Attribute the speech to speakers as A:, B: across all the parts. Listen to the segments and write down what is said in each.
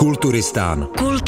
A: Kulturistán.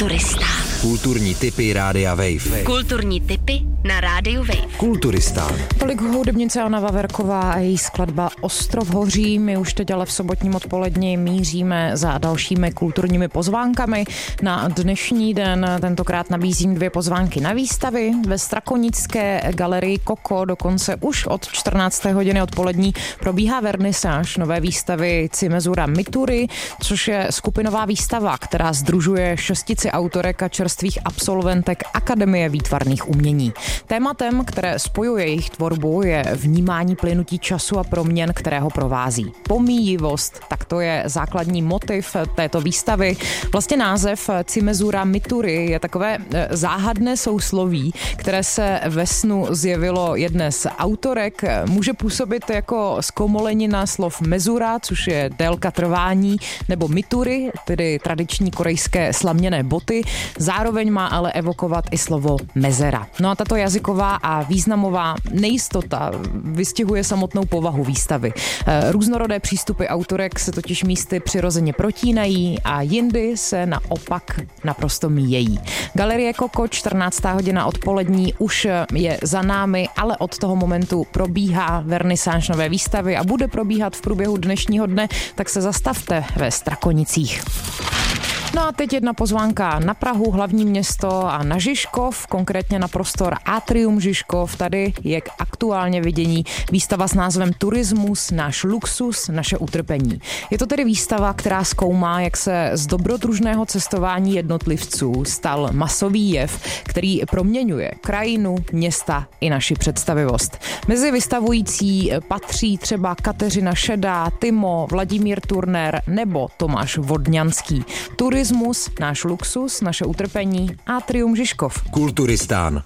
A: Kulturní tipy Rádia Wave.
B: Kulturní tipy na Rádiu Wave.
A: Kulturistán.
C: Tolik hudebnice Anna Vaverková a její skladba Ostrov hoří. My už teď ale v sobotním odpoledni míříme za dalšími kulturními pozvánkami. Na dnešní den tentokrát nabízím 2 pozvánky na výstavy. Ve Strakonické galerii Koko dokonce už od 14. hodiny odpolední probíhá vernisáž nové výstavy Cimezura Mitury, což je skupinová výstava, která sdružuje 6 autorek a čerstvých absolventek Akademie výtvarných umění. Tématem, které spojuje jejich tvorbu, je vnímání plynutí času a proměn, které ho provází. Pomíjivost, tak to je základní motiv této výstavy. Vlastně název Cimezura Mitury je takové záhadné sousloví, které se ve snu zjevilo jedné z autorek. Může působit jako zkomolenina slov mezura, což je délka trvání, nebo mitury, tedy tradiční korejské slaměné boty. Zároveň má ale evokovat i slovo mezera. No a tato jazyková a významová nejistota vystihuje samotnou povahu výstavy. Různorodé přístupy autorek se totiž místy přirozeně protínají a jindy se naopak naprosto míjejí. Galerie Koko, 14. hodina odpolední, už je za námi, ale od toho momentu probíhá vernisáž nové výstavy a bude probíhat v průběhu dnešního dne, tak se zastavte ve Strakonicích. No a teď jedna pozvánka na Prahu, hlavní město, a na Žižkov, konkrétně na prostor Atrium Žižkov. Tady je aktuálně vidění výstava s názvem Turismus, náš luxus, naše utrpení. Je to tedy výstava, která zkoumá, jak se z dobrodružného cestování jednotlivců stal masový jev, který proměňuje krajinu, města i naši představivost. Mezi vystavující patří třeba Kateřina Šedá, Timo, Vladimír Turner nebo Tomáš Vodňanský. Turismus, náš luxus, naše utrpení, Atrium Žižkov.
A: Kulturistán.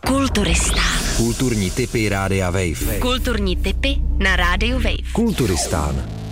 B: Kulturní
A: tipy Rádia Wave.
B: Kulturní tipy na Rádiu Wave.
A: Kulturistán.